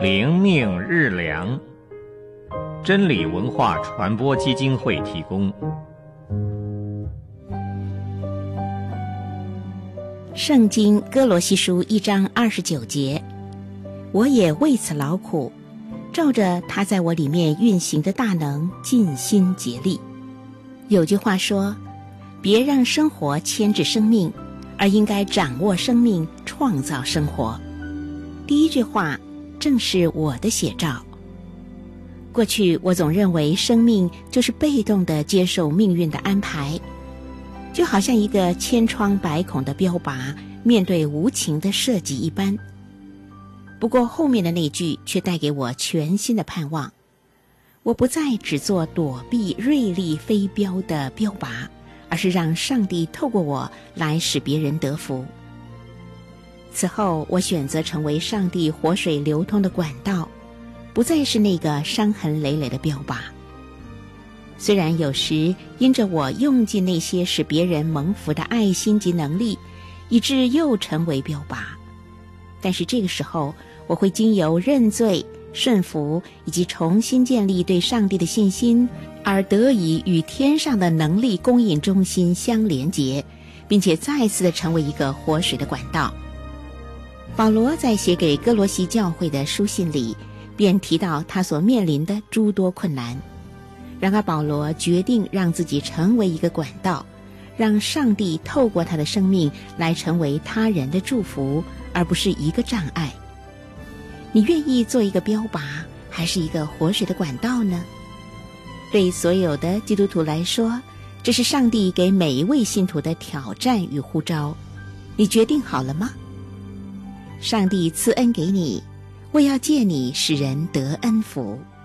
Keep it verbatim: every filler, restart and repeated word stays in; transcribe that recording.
灵命日粮，真理文化传播基金会提供。 圣经哥罗西书一章二十九节，我也为此劳苦，照着他在我里面运行的大能，尽心竭力。有句话说，别让生活牵制生命，而应该掌握生命，创造生活。第一句话正是我的写照。过去我总认为生命就是被动地接受命运的安排，就好像一个千疮百孔的标靶面对无情的射击一般。不过后面的那句却带给我全新的盼望，我不再只做躲避锐利飞镖的标靶，而是让上帝透过我来使别人得福。此后我选择成为上帝活水流通的管道，不再是那个伤痕累累的标靶。虽然有时因着我用尽那些使别人蒙福的爱心及能力，以致又成为标靶，但是这个时候我会经由认罪、顺服以及重新建立对上帝的信心，而得以与天上的能力供应中心相连结，并且再次的成为一个活水的管道。保罗在写给哥罗西教会的书信里便提到他所面临的诸多困难，然而保罗决定让自己成为一个管道，让上帝透过他的生命来成为他人的祝福，而不是一个障碍。你愿意做一个标靶，还是一个活水的管道呢？对所有的基督徒来说，这是上帝给每一位信徒的挑战与呼召。你决定好了吗？上帝赐恩给你，为要借你使人得恩福。